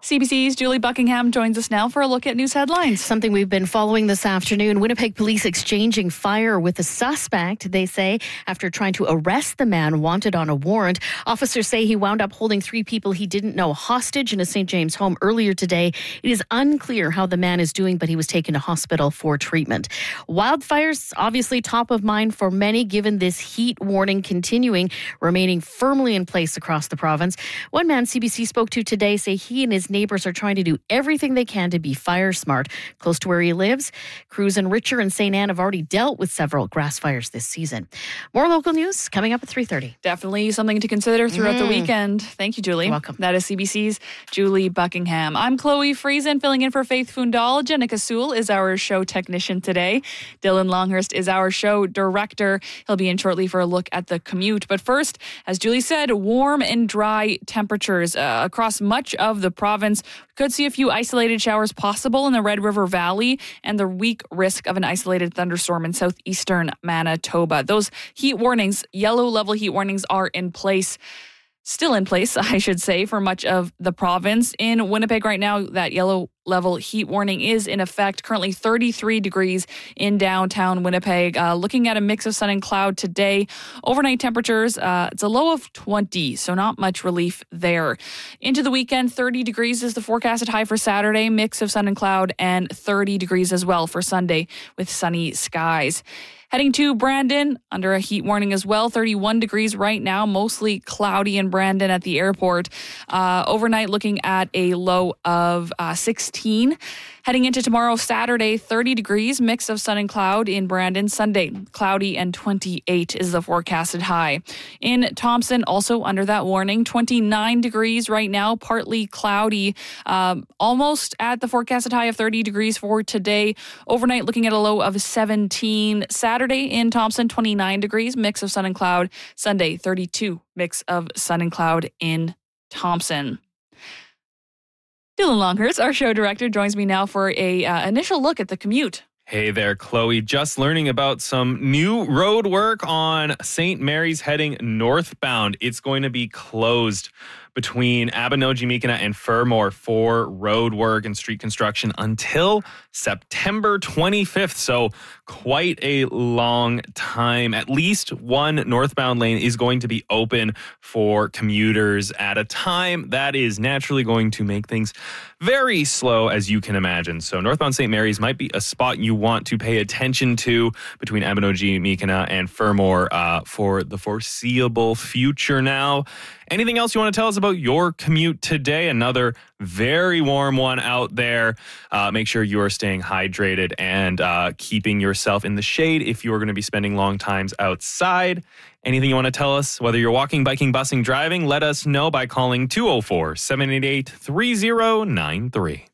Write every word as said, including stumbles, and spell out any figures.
C B C's Julie Buckingham joins us now for a look at news headlines. Something we've been following this afternoon. Winnipeg police exchanging fire with a suspect, they say, after trying to arrest the man wanted on a warrant. Officers say he wound up holding three people he didn't know hostage in a Saint James home earlier today. It is unclear how the man is doing, but he was taken to hospital for treatment. Wildfires, obviously top of mind for many, given this heat warning continuing, remaining firmly in place across the province. One man C B C spoke to today say he and his neighbors are trying to do everything they can to be fire smart. Close to where he lives, Cruz and Richer and Saint Anne have already dealt with several grass fires this season. More local news coming up at three thirty. Definitely something to consider throughout mm. the weekend. Thank you, Julie. You're welcome. That is C B C's Julie Buckingham. I'm Chloe Friesen, filling in for Faith Fundal. Jenica Sewell is our show technician today. Dylan Longhurst is our show director. He'll be in shortly for a look at the commute. But first, as Julie said, warm and dry temperatures uh, across much of the province. Could see a few isolated showers possible in the Red River Valley and the weak risk of an isolated thunderstorm in southeastern Manitoba. Those heat warnings, yellow level heat warnings, are in place. Still in place, I should say, for much of the province. In Winnipeg right now, that yellow level heat warning is in effect. Currently thirty-three degrees in downtown Winnipeg. Uh, looking at a mix of sun and cloud today. Overnight temperatures, uh, it's a low of twenty, so not much relief there. Into the weekend, thirty degrees is the forecasted high for Saturday. Mix of sun and cloud, and thirty degrees as well for Sunday with sunny skies. Heading to Brandon, under a heat warning as well. thirty-one degrees right now, mostly cloudy in Brandon at the airport. Uh, overnight, looking at a low of uh, sixteen. Heading into tomorrow, Saturday, thirty degrees, mix of sun and cloud in Brandon. Sunday, cloudy and twenty-eight is the forecasted high. In Thompson, also under that warning, twenty-nine degrees right now, partly cloudy, um, almost at the forecasted high of thirty degrees for today. Overnight, looking at a low of seventeen. Saturday in Thompson, twenty-nine degrees, mix of sun and cloud. Sunday, thirty-two, mix of sun and cloud in Thompson. Dylan Longhurst, our show director, joins me now for a uh, initial look at the commute. Hey there, Chloe. Just learning about some new road work on Saint Mary's heading northbound. It's going to be closed between Abinogi-Meekina and Fermor for road work and street construction until September twenty-fifth. So quite a long time. At least one northbound lane is going to be open for commuters at a time. That is naturally going to make things very slow, as you can imagine. So northbound Saint Mary's might be a spot you want to pay attention to between Abinogi-Meekina and Fermor uh, for the foreseeable future now. Anything else you want to tell us about your commute today? Another very warm one out there. Uh, make sure you are staying hydrated and uh, keeping yourself in the shade if you are going to be spending long times outside. Anything you want to tell us, whether you're walking, biking, busing, driving, let us know by calling two oh four, seven eight eight, three oh nine three.